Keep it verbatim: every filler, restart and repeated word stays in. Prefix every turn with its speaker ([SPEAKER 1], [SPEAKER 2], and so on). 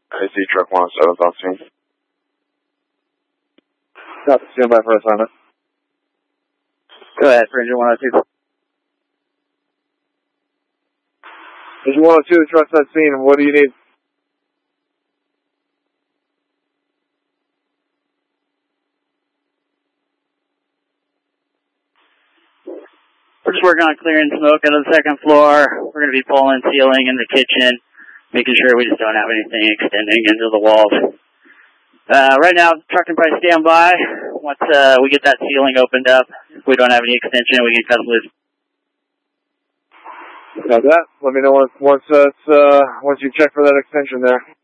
[SPEAKER 1] I see truck one oh seven, on scene. Copy, stand by for assignment.
[SPEAKER 2] Go ahead, for engine one oh two.
[SPEAKER 1] Engine one oh two, the truck's at scene, and what do you need?
[SPEAKER 2] We're just working on clearing smoke out of the second floor. We're going to be pulling sealing in the kitchen, making sure we just don't have anything extending into the walls. Uh, right now, truck and price standby. Once uh, we get that sealing opened up, if we don't have any extension, we can cut them loose.
[SPEAKER 1] Got that. Let me know once once uh, it's, uh, once you check for that extension there.